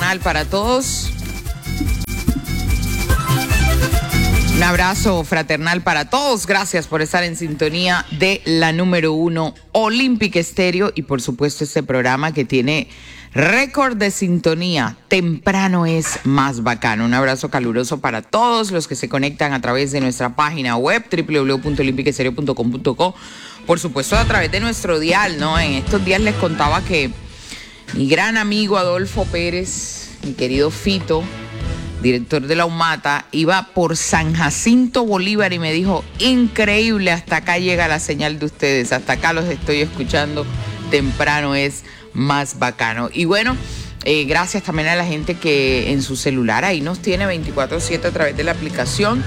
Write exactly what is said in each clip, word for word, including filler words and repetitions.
fraternal para todos. Un abrazo fraternal para todos. Gracias por estar en sintonía de la número uno, Olympic Estéreo, y por supuesto este programa que tiene récord de sintonía. Temprano es más bacano. Un abrazo caluroso para todos los que se conectan a través de nuestra página web doble u doble u doble u punto olympic estéreo punto com punto co. Por supuesto a través de nuestro dial, ¿no? En estos días les contaba que mi gran amigo Adolfo Pérez, mi querido Fito, director de la UMATA, iba por San Jacinto Bolívar y me dijo, increíble, hasta acá llega la señal de ustedes, hasta acá los estoy escuchando, temprano es más bacano. Y bueno, eh, gracias también a la gente que en su celular ahí nos tiene veinticuatro siete a través de la aplicación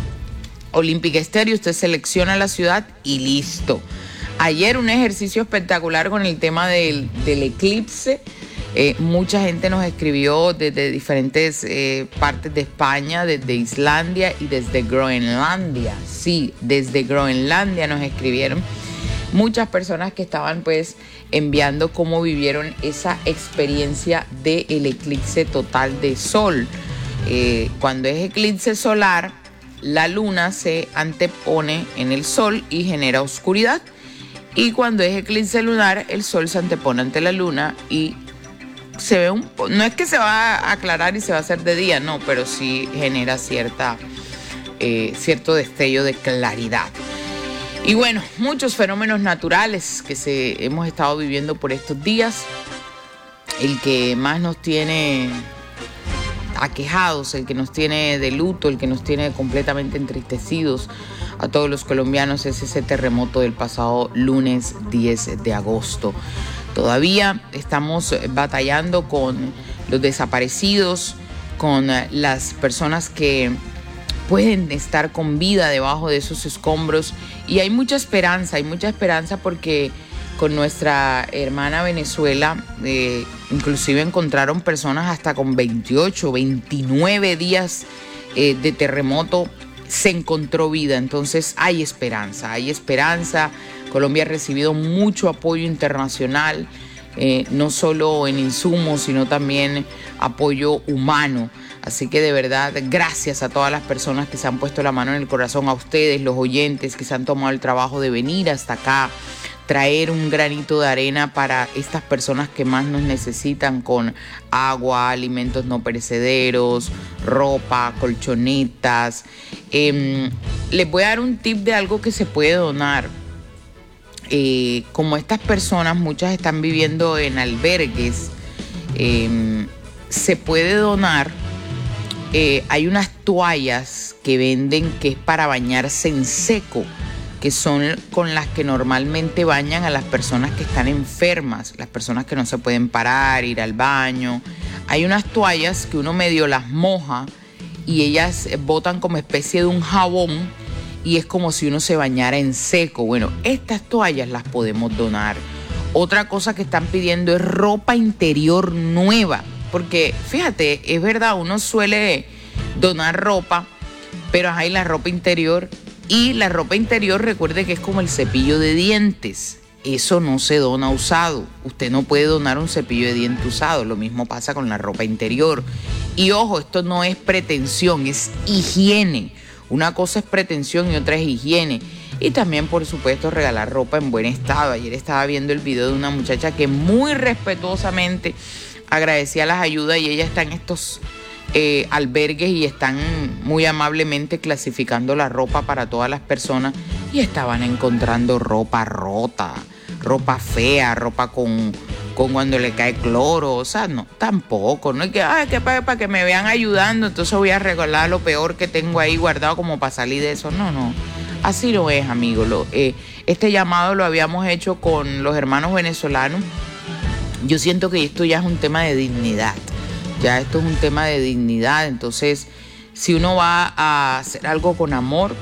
Olympic Estéreo. Usted selecciona la ciudad y listo. Ayer un ejercicio espectacular con el tema del, del eclipse. Eh, mucha gente nos escribió desde diferentes eh, partes de España, desde Islandia y desde Groenlandia. Sí, desde Groenlandia nos escribieron muchas personas que estaban pues enviando cómo vivieron esa experiencia del eclipse total de sol. Eh, cuando es eclipse solar, la luna se antepone en el sol y genera oscuridad. Y cuando es eclipse lunar, el sol se antepone ante la luna y se ve un no es que se va a aclarar y se va a hacer de día, no, pero sí genera cierta eh, cierto destello de claridad. Y bueno, muchos fenómenos naturales que se hemos estado viviendo por estos días. El que más nos tiene aquejados, el que nos tiene de luto, el que nos tiene completamente entristecidos a todos los colombianos es ese terremoto del pasado lunes diez de agosto. Todavía estamos batallando con los desaparecidos, con las personas que pueden estar con vida debajo de esos escombros. Y hay mucha esperanza, hay mucha esperanza porque con nuestra hermana Venezuela, eh, inclusive encontraron personas hasta con veintiocho, veintinueve días eh, de terremoto, se encontró vida. Entonces hay esperanza, hay esperanza. Colombia ha recibido mucho apoyo internacional, eh, no solo en insumos, sino también apoyo humano. Así que de verdad, gracias a todas las personas que se han puesto la mano en el corazón, a ustedes, los oyentes, que se han tomado el trabajo de venir hasta acá, traer un granito de arena para estas personas que más nos necesitan, con agua, alimentos no perecederos, ropa, colchonetas. Eh, les voy a dar un tip de algo que se puede donar. Eh, como estas personas, muchas están viviendo en albergues, eh, se puede donar. Eh, hay unas toallas que venden que es para bañarse en seco, que son con las que normalmente bañan a las personas que están enfermas, las personas que no se pueden parar, ir al baño. Hay unas toallas que uno medio las moja y ellas botan como especie de un jabón y es como si uno se bañara en seco. Bueno, estas toallas las podemos donar. Otra cosa que están pidiendo es ropa interior nueva, porque fíjate, es verdad, uno suele donar ropa, pero hay la ropa interior. Y la ropa interior, recuerde que es como el cepillo de dientes. Eso no se dona usado. Usted no puede donar un cepillo de dientes usado. Lo mismo pasa con la ropa interior. Y ojo, esto no es pretensión, es higiene. Una cosa es pretensión y otra es higiene. Y también, por supuesto, regalar ropa en buen estado. Ayer estaba viendo el video de una muchacha que muy respetuosamente agradecía las ayudas y ella está en estos Eh, albergues y están muy amablemente clasificando la ropa para todas las personas y estaban encontrando ropa rota, ropa fea, ropa con, con cuando le cae cloro. O sea, no, tampoco, no es que, ay, que para, para que me vean ayudando, entonces voy a regalar lo peor que tengo ahí guardado como para salir de eso. No, no, así no es, amigo. Lo, eh, este llamado lo habíamos hecho con los hermanos venezolanos. Yo siento que esto ya es un tema de dignidad. Ya esto es un tema de dignidad. Entonces, si uno va a hacer algo con amor,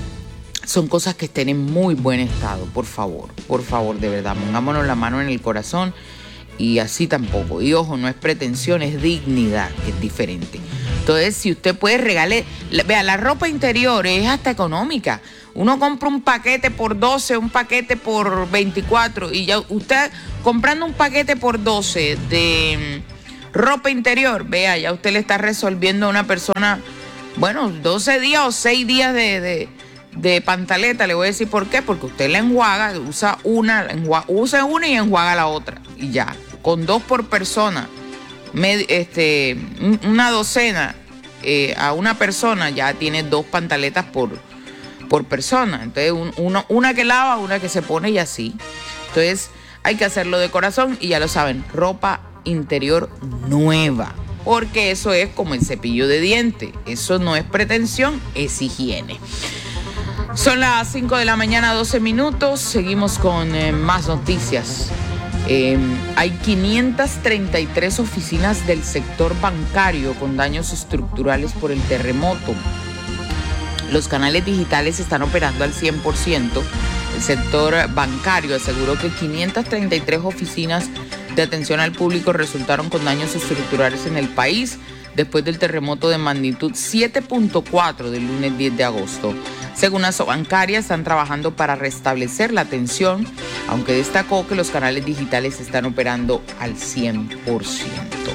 son cosas que estén en muy buen estado. Por favor, por favor, de verdad, pongámonos la mano en el corazón. Y así tampoco. Y ojo, no es pretensión, es dignidad, que es diferente. Entonces, si usted puede regalar, vea, la ropa interior es hasta económica. Uno compra un paquete por doce, un paquete por veinticuatro. Y ya usted comprando un paquete por doce de Ropa interior, vea, ya usted le está resolviendo a una persona, bueno, doce días o seis días de, de, de pantaleta. Le voy a decir por qué, porque usted la enjuaga, usa una, enjuaga, usa una y enjuaga la otra. Y ya, con dos por persona, med, este, una docena eh, a una persona, ya tiene dos pantaletas por, por persona. Entonces, un, uno, una que lava, una que se pone y así. Entonces, hay que hacerlo de corazón y ya lo saben, ropa interior nueva, porque eso es como el cepillo de diente, eso no es pretensión, es higiene. Son las cinco de la mañana, doce minutos, seguimos con eh, más noticias. Eh, hay quinientas treinta y tres oficinas del sector bancario con daños estructurales por el terremoto. Los canales digitales están operando al cien por ciento. El sector bancario aseguró que quinientas treinta y tres oficinas de atención al público resultaron con daños estructurales en el país después del terremoto de magnitud siete punto cuatro del lunes diez de agosto. Según Asobancaria, están trabajando para restablecer la atención, aunque destacó que los canales digitales están operando al cien por ciento.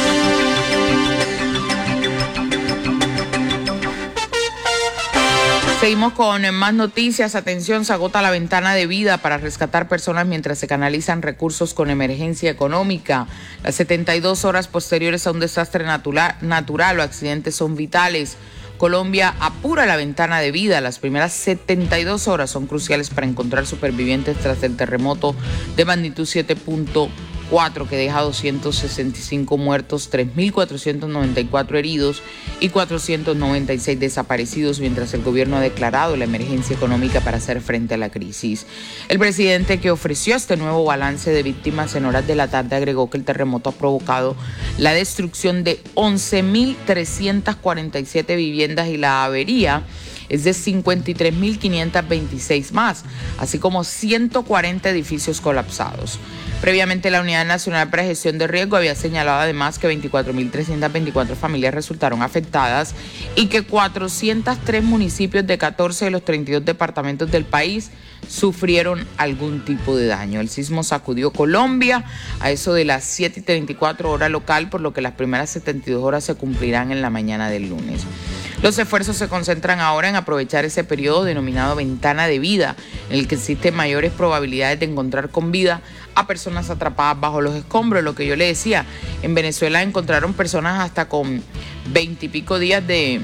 Seguimos con más noticias. Atención, se agota la ventana de vida para rescatar personas mientras se canalizan recursos con emergencia económica. Las setenta y dos horas posteriores a un desastre natural, natural o accidentes son vitales. Colombia apura la ventana de vida. Las primeras setenta y dos horas son cruciales para encontrar supervivientes tras el terremoto de magnitud siete punto cuatro que deja doscientos sesenta y cinco muertos, tres mil cuatrocientos noventa y cuatro heridos y cuatrocientos noventa y seis desaparecidos, mientras el gobierno ha declarado la emergencia económica para hacer frente a la crisis. El presidente, que ofreció este nuevo balance de víctimas en horas de la tarde, agregó que el terremoto ha provocado la destrucción de once mil trescientas cuarenta y siete viviendas y la avería es de cincuenta y tres mil quinientos veintiséis más, así como ciento cuarenta edificios colapsados. Previamente, la Unidad Nacional para Gestión de Riesgo había señalado además que veinticuatro mil trescientas veinticuatro familias resultaron afectadas y que cuatrocientos tres municipios de catorce de los treinta y dos departamentos del país sufrieron algún tipo de daño. El sismo sacudió Colombia a eso de las siete y treinta y cuatro hora local, por lo que las primeras setenta y dos horas se cumplirán en la mañana del lunes. Los esfuerzos se concentran ahora en aprovechar ese periodo denominado ventana de vida, en el que existen mayores probabilidades de encontrar con vida a personas atrapadas bajo los escombros. Lo que yo le decía, en Venezuela encontraron personas hasta con veintipico días de,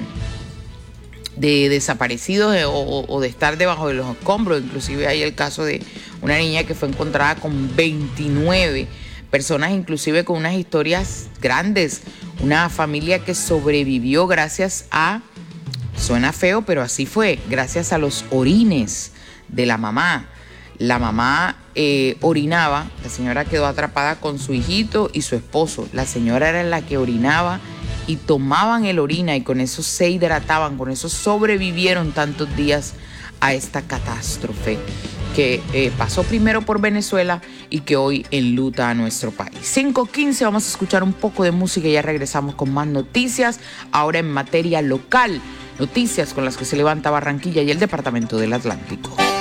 de desaparecidos o, o de estar debajo de los escombros. Inclusive hay el caso de una niña que fue encontrada con veintinueve personas, inclusive con unas historias grandes. Una familia que sobrevivió gracias a, suena feo, pero así fue, gracias a los orines de la mamá. La mamá eh, orinaba, la señora quedó atrapada con su hijito y su esposo. La señora era la que orinaba y tomaban el orina y con eso se hidrataban, con eso sobrevivieron tantos días a esta catástrofe que eh, pasó primero por Venezuela y que hoy enluta a nuestro país. cinco quince, vamos a escuchar un poco de música y ya regresamos con más noticias. Ahora en materia local, noticias con las que se levanta Barranquilla y el Departamento del Atlántico.